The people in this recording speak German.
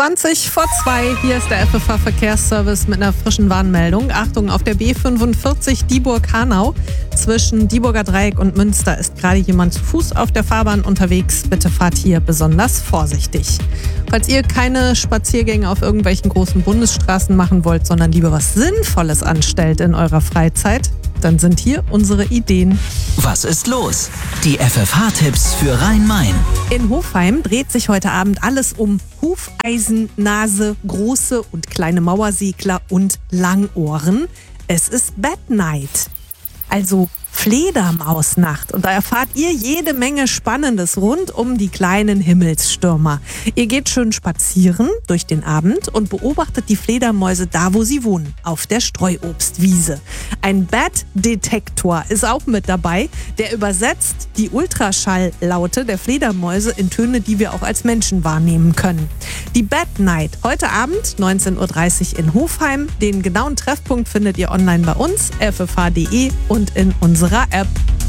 2:20, hier ist der FFH Verkehrsservice mit einer frischen Warnmeldung. Achtung, auf der B45 Dieburg-Hanau zwischen Dieburger Dreieck und Münster ist gerade jemand zu Fuß auf der Fahrbahn unterwegs. Bitte fahrt hier besonders vorsichtig. Falls ihr keine Spaziergänge auf irgendwelchen großen Bundesstraßen machen wollt, sondern lieber was Sinnvolles anstellt in eurer Freizeit, dann sind hier unsere Ideen. Was ist los? Die FFH-Tipps für Rhein-Main. In Hofheim dreht sich heute Abend alles um Hufeisen, Nase, große und kleine Mauersegler und Langohren. Es ist Bat Night, also Fledermausnacht. Und da erfahrt ihr jede Menge Spannendes rund um die kleinen Himmelsstürmer. Ihr geht schön spazieren durch den Abend und beobachtet die Fledermäuse da, wo sie wohnen, auf der Streuobstwiese. Ein Bat-Detektor ist auch mit dabei, der übersetzt die Ultraschalllaute der Fledermäuse in Töne, die wir auch als Menschen wahrnehmen können. Die Bat Night, heute Abend 19:30 Uhr in Hofheim. Den genauen Treffpunkt findet ihr online bei uns, ffh.de und in unserer App.